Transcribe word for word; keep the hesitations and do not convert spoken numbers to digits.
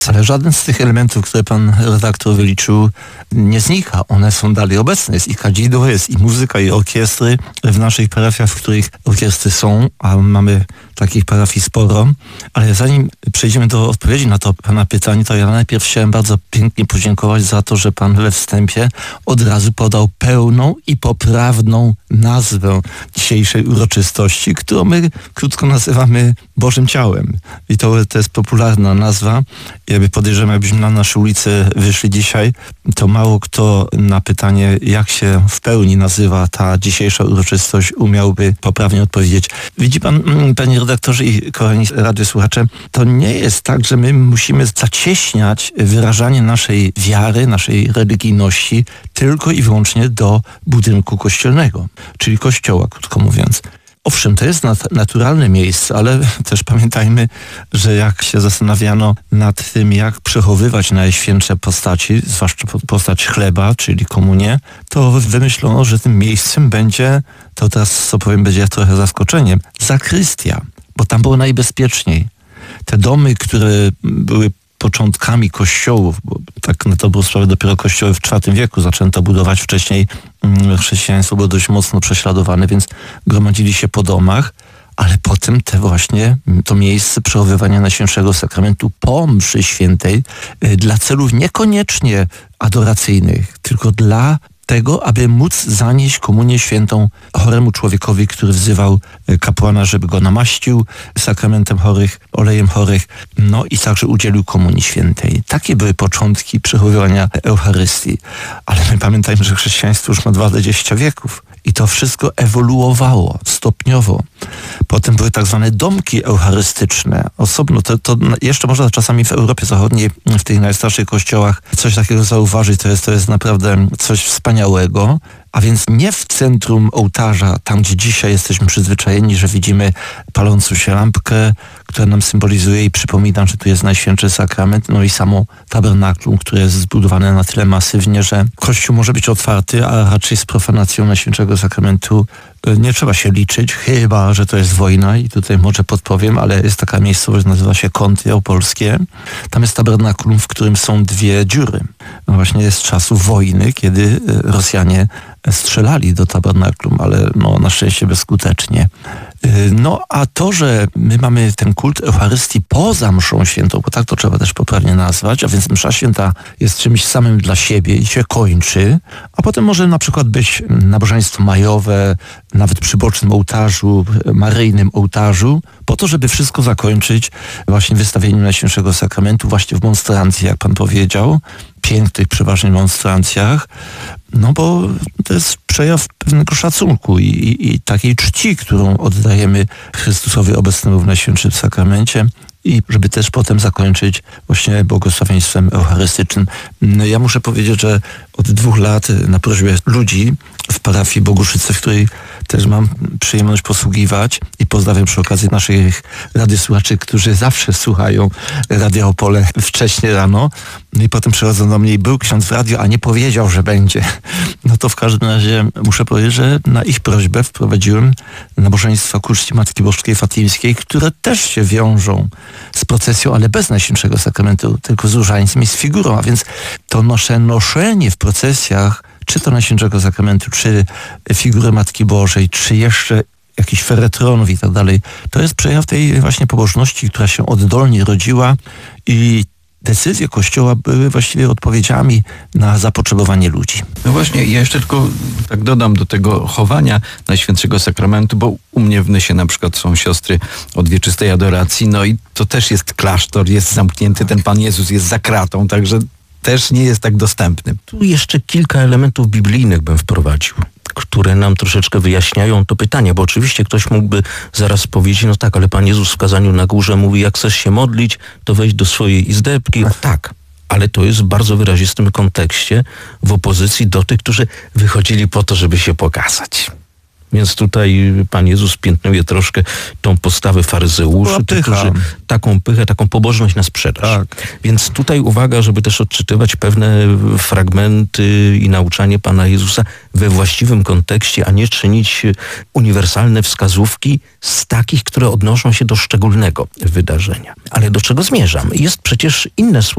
Ale żaden z tych elementów, które pan redaktor wyliczył, nie znika. One są dalej obecne. Jest i kadzidło, jest i muzyka, i orkiestry. W naszych parafiach, w których orkiestry są, a mamy takich parafii sporo. Ale zanim przejdziemy do odpowiedzi na to pana pytanie, to ja najpierw chciałem bardzo pięknie podziękować za to, że pan we wstępie od razu podał pełną i poprawną nazwę dzisiejszej uroczystości, którą my krótko nazywamy Bożym Ciałem. I to, to jest popularna nazwa. Jakby podejrzewam, jakbyśmy na nasze ulice wyszli dzisiaj, to mało kto na pytanie, jak się w pełni nazywa ta dzisiejsza uroczystość, umiałby poprawnie odpowiedzieć. Widzi pan, panie redaktorze i kochani radiosłuchacze, to nie jest tak, że my musimy zacieśniać wyrażanie naszej wiary, naszej religijności tylko i wyłącznie do budynku kościelnego, czyli kościoła, krótko mówiąc. Owszem, to jest nat- naturalne miejsce, ale też pamiętajmy, że jak się zastanawiano nad tym, jak przechowywać najświętsze postaci, zwłaszcza postać chleba, czyli komunię, to wymyślono, że tym miejscem będzie, to teraz co powiem, będzie trochę zaskoczeniem, zakrystia, bo tam było najbezpieczniej. Te domy, które były początkami kościołów, bo tak na dobrą sprawę dopiero kościoły w czwartym wieku zaczęto budować, wcześniej chrześcijaństwo było dość mocno prześladowane, więc gromadzili się po domach, ale potem te właśnie, to miejsce przechowywania Najświętszego Sakramentu po mszy świętej dla celów niekoniecznie adoracyjnych, tylko dla tego, aby móc zanieść komunię świętą choremu człowiekowi, który wzywał kapłana, żeby go namaścił sakramentem chorych, olejem chorych, no i także udzielił komunii świętej. Takie były początki przechowywania Eucharystii. Ale my pamiętajmy, że chrześcijaństwo już ma dwadzieścia wieków i to wszystko ewoluowało stopniowo. Potem były tak zwane domki eucharystyczne. Osobno, to, to jeszcze można czasami w Europie Zachodniej, w tych najstarszych kościołach coś takiego zauważyć. To jest, to jest naprawdę coś wspaniałego. A więc nie w centrum ołtarza, tam gdzie dzisiaj jesteśmy przyzwyczajeni, że widzimy palącą się lampkę, która nam symbolizuje i przypomina, że tu jest Najświętszy Sakrament, no i samo tabernaklum, które jest zbudowane na tyle masywnie, że Kościół może być otwarty, a raczej z profanacją Najświętszego Sakramentu nie trzeba się liczyć, chyba że to jest wojna i tutaj może podpowiem, ale jest taka miejscowość, nazywa się Kąty Opolskie. Tam jest tabernaklum, w którym są dwie dziury. No właśnie jest z czasu wojny, kiedy Rosjanie strzelali do tabernaklum, ale no, na szczęście bezskutecznie. No a to, że my mamy ten kult Eucharystii poza mszą świętą, bo tak to trzeba też poprawnie nazwać, a więc msza święta jest czymś samym dla siebie i się kończy, a potem może na przykład być nabożeństwo majowe, nawet przy bocznym ołtarzu, maryjnym ołtarzu, po to, żeby wszystko zakończyć właśnie wystawieniem Najświętszego Sakramentu, właśnie w monstrancji, jak pan powiedział, pięknych przeważnie monstrancjach, no bo to jest przejaw pewnego szacunku i, i, i takiej czci, którą oddajemy Chrystusowi obecnemu w Najświętszym Sakramencie i żeby też potem zakończyć właśnie błogosławieństwem eucharystycznym. No ja muszę powiedzieć, że od dwóch lat na prośbę ludzi w parafii Boguszyce, w której też mam przyjemność posługiwać i pozdrawiam przy okazji naszych radiosłuchaczy, którzy zawsze słuchają Radia Opole wcześnie rano, no i potem przychodzą do mnie i był ksiądz w radio, a nie powiedział, że będzie. No to w każdym razie muszę powiedzieć, że na ich prośbę wprowadziłem nabożeństwa ku czci Matki Boskiej Fatimskiej, które też się wiążą z procesją, ale bez Najświętszego Sakramentu, tylko z różańcem i z figurą, a więc to nasze noszenie w procesjach, czy to Najświętszego Sakramentu, czy figury Matki Bożej, czy jeszcze jakichś feretronów i tak dalej, to jest przejaw tej właśnie pobożności, która się oddolnie rodziła i decyzje Kościoła były właściwie odpowiedziami na zapotrzebowanie ludzi. No właśnie, ja jeszcze tylko tak dodam do tego chowania Najświętszego Sakramentu, bo u mnie w Nysie na przykład są siostry odwieczystej adoracji, no i to też jest klasztor, jest zamknięty, ten Pan Jezus jest za kratą, także też nie jest tak dostępny. Tu jeszcze kilka elementów biblijnych bym wprowadził, które nam troszeczkę wyjaśniają to pytanie, bo oczywiście ktoś mógłby zaraz powiedzieć, no tak, ale Pan Jezus w kazaniu na górze mówi, jak chcesz się modlić, to wejdź do swojej izdebki. No tak, ale to jest w bardzo wyrazistym kontekście w opozycji do tych, którzy wychodzili po to, żeby się pokazać. Więc tutaj Pan Jezus piętnuje troszkę tą postawę faryzeuszy, tych, którzy taką pychę, taką pobożność na sprzedaż. Tak. Więc tutaj uwaga, żeby też odczytywać pewne fragmenty i nauczanie Pana Jezusa we właściwym kontekście, a nie czynić uniwersalne wskazówki z takich, które odnoszą się do szczególnego wydarzenia. Ale do czego zmierzam? Jest przecież inne słowo,